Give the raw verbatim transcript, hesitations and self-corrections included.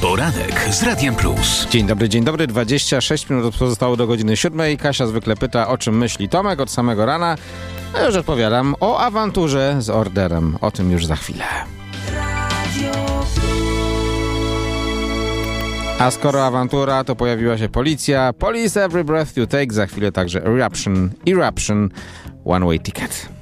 Poranek z Radiem Plus. Dzień dobry, dzień dobry. dwadzieścia sześć minut pozostało do godziny siódmej. Kasia zwykle pyta, o czym myśli Tomek od samego rana. Ja już odpowiadam o awanturze z orderem. O tym już za chwilę. A skoro awantura, to pojawiła się policja. Police Every Breath You Take. Za chwilę także Eruption, Eruption, One Way Ticket.